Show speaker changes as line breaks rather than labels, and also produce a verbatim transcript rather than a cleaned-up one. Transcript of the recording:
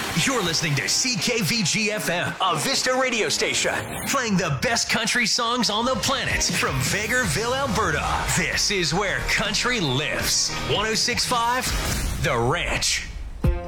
You're listening to C K V G F M, a Vista radio station, playing the best country songs on the planet from Vegreville, Alberta. This is where country lives. one oh six point five The Ranch.